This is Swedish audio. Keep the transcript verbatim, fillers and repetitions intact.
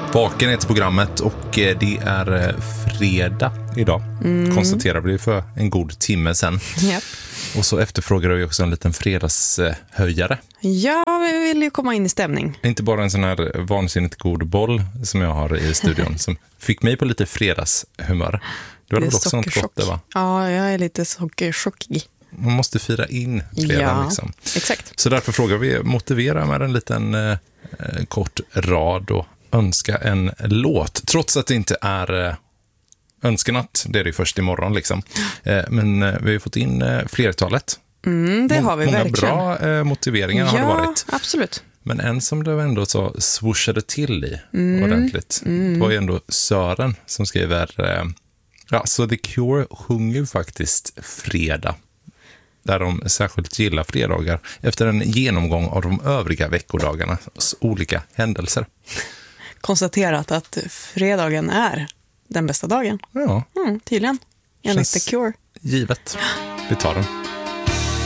Vaken heter programmet och det är fredag idag. Mm. Konstaterar vi för en god timme sen. Yep. Och så efterfrågar vi också en liten fredagshöjare. Ja, vi vill ju komma in i stämning. Inte bara en sån här vansinnigt god boll som jag har i studion som fick mig på lite fredagshumör. Du har väl också något gott där, va? Ja, jag är lite sockerchockig. Man måste fira in fredagen. Ja, liksom. Exakt. Så därför frågar vi motivera med en liten eh, kort rad och önska en låt. Trots att det inte är eh, önskenatt, det är det först imorgon liksom. Eh, men eh, vi har fått in eh, flertalet. Mm, det har vi Många verkligen. bra eh, motiveringar ja, har det varit. Ja, absolut. Men en som det ändå så swooshade till i mm, ordentligt. Mm. Det var ju ändå Sören som skriver eh, ja, så The Cure sjunger faktiskt fredag. Där de särskilt gillar fredagar efter en genomgång av de övriga veckodagarnas olika händelser. Konstaterat att fredagen är den bästa dagen. Ja. Mm, tydligen. Enligt The Cure. Givet. Vi tar den.